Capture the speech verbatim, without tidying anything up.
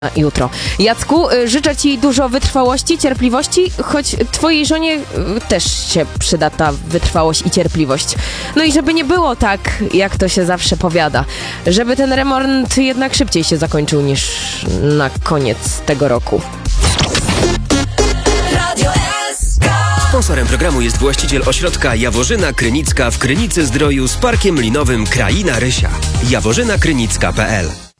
jutro. Jacku, życzę Ci dużo wytrwałości, cierpliwości, choć Twojej żonie też się przyda ta wytrwałość i cierpliwość. No i żeby nie było tak, jak to się zawsze powiada, żeby ten remont jednak szybciej się zakończył niż na koniec tego roku. Sponsorem programu jest właściciel ośrodka Jaworzyna Krynicka w Krynicy Zdroju z Parkiem Linowym Kraina Rysia. jaworzyna krynicka kropka pe el